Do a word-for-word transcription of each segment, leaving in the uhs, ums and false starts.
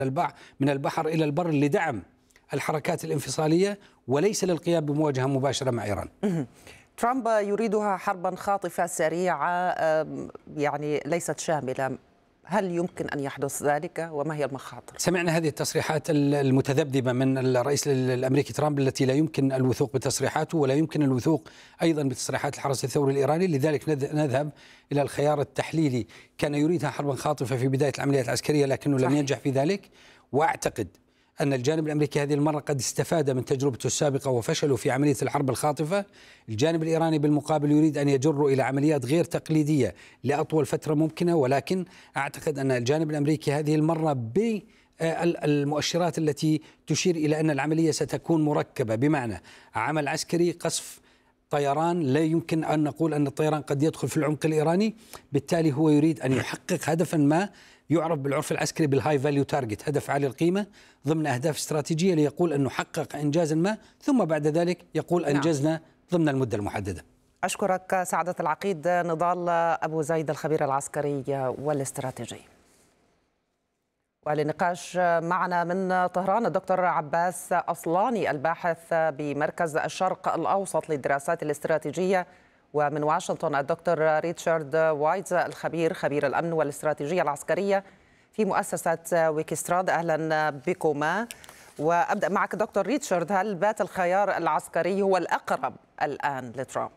البحر من البحر إلى البر لدعم الحركات الانفصالية وليس للقيام بمواجهة مباشرة مع إيران. ترامب يريدها حربا خاطفة سريعة يعني ليست شاملة، هل يمكن أن يحدث ذلك وما هي المخاطر؟ سمعنا هذه التصريحات المتذبذبة من الرئيس الأمريكي ترامب التي لا يمكن الوثوق بتصريحاته ولا يمكن الوثوق أيضا بتصريحات الحرس الثوري الإيراني. لذلك نذهب إلى الخيار التحليلي. كان يريدها حربا خاطفة في بداية العمليات العسكرية لكنه لم ينجح في ذلك، وأعتقد أن الجانب الأمريكي هذه المرة قد استفاد من تجربته السابقة وفشلوا في عملية الحرب الخاطفة. الجانب الإيراني بالمقابل يريد أن يجر إلى عمليات غير تقليدية لأطول فترة ممكنة، ولكن أعتقد أن الجانب الأمريكي هذه المرة بالمؤشرات التي تشير إلى أن العملية ستكون مركبة، بمعنى عمل عسكري، قصف طيران، لا يمكن أن نقول أن الطيران قد يدخل في العمق الإيراني. بالتالي هو يريد أن يحقق هدفا ما يعرف بالعرف العسكري بالهاي فاليو تارجت، هدف عالي القيمة ضمن أهداف استراتيجية ليقول أنه حقق إنجازا ما، ثم بعد ذلك يقول أنجزنا ضمن المدة المحددة. أشكرك سعادة العقيد نضال أبو زيد الخبير العسكري والاستراتيجي. وللنقاش معنا من طهران الدكتور عباس أصلاني الباحث بمركز الشرق الأوسط للدراسات الاستراتيجية، ومن واشنطن الدكتور ريتشارد وايتز الخبير خبير الأمن والاستراتيجية العسكرية في مؤسسة ويكستراد. أهلا بكما. وأبدأ معك دكتور ريتشارد، هل بات الخيار العسكري هو الأقرب الآن لترامب؟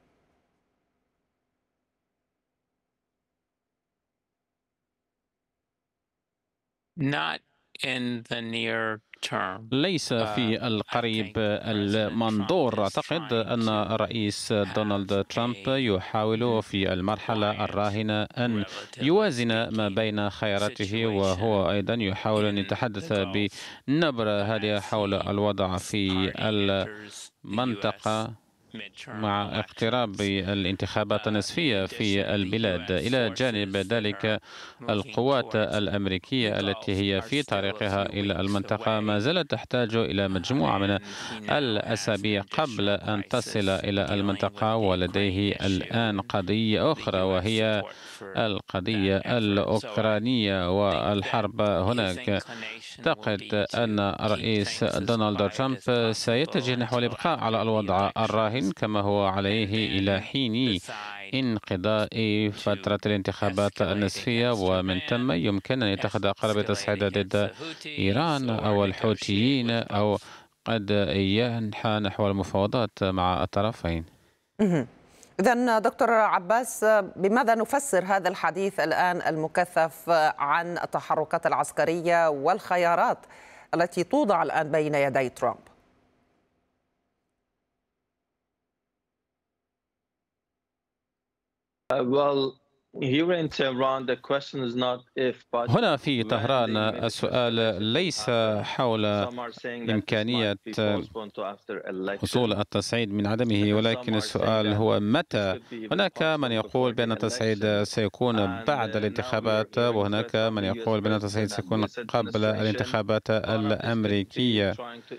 Not in the near term. ليس في القريب المنظور. أعتقد أن الرئيس دونالد ترامب يحاول في المرحلة الراهنة أن يوازن ما بين خياراته، وهو أيضا يحاول أن يتحدث بنبرة هادئة حول الوضع في المنطقة مع اقتراب الانتخابات النصفية في البلاد. إلى جانب ذلك القوات الأمريكية التي هي في طريقها إلى المنطقة ما زالت تحتاج إلى مجموعة من الأسابيع قبل أن تصل إلى المنطقة، ولديه الآن قضية أخرى وهي القضية الأوكرانية والحرب هناك. أعتقد أن الرئيس دونالد ترامب سيتجه نحو الإبقاء على الوضع الراهن كما هو عليه إلى حين انقضاء فترة الانتخابات النصفية، ومن ثم يمكن أن يتخذ قرار تصعيد ضد إيران أو الحوثيين، أو قد ينحى نحو المفاوضات مع الطرفين. إذن دكتور عباس، بماذا نفسر هذا الحديث الآن المكثف عن التحركات العسكرية والخيارات التي توضع الآن بين يدي ترامب؟ Uh, well, here in Tehran, the question is not if, but هنا في طهران السؤال ليس حول إمكانية حصول التصعيد من عدمه، ولكن السؤال هو متى. هناك من يقول بأن التصعيد سيكون بعد الانتخابات، وهناك من يقول بأن التصعيد سيكون قبل الانتخابات الأمريكية.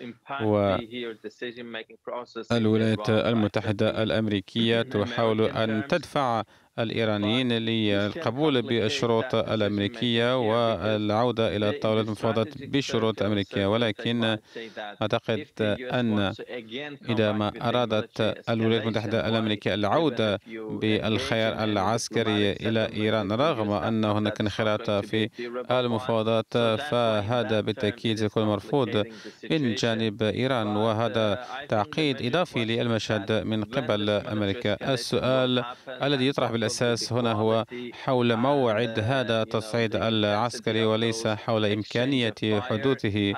والولايات المتحدة الأمريكية تحاول أن تدفع الإيرانيين للقبول بالشروط الأمريكية والعودة إلى طاولة المفاوضات بشروط أمريكية، ولكن أعتقد أن إذا ما أرادت الولايات المتحدة الأمريكية العودة بالخيار العسكري إلى إيران رغم أن هناك انخراط في المفاوضات، فهذا بالتأكيد سيكون مرفوض من جانب إيران، وهذا تعقيد إضافي للمشهد من قبل أمريكا. السؤال الذي يطرح بالأساس هنا هو حول موعد هذا التصعيد العسكري وليس حول إمكانية حدوثه.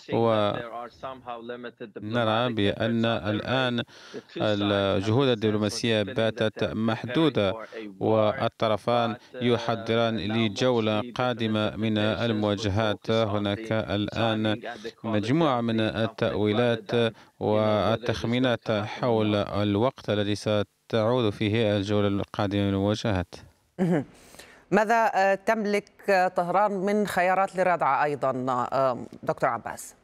ونرى بأن الآن الجهود الدبلوماسية باتت محدودة، والطرفان يحضران لجولة قادمة من المواجهات. هناك الآن مجموعة من التأويلات والتخمينات حول الوقت الذي ستعود فيه الجولة القادمة من المواجهات. ماذا تملك طهران من خيارات للردع أيضا دكتور عباس؟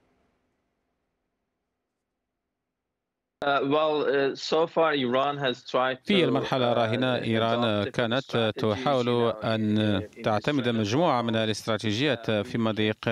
في المرحلة الراهنة إيران كانت تحاول أن تعتمد مجموعة من الاستراتيجيات في مضيق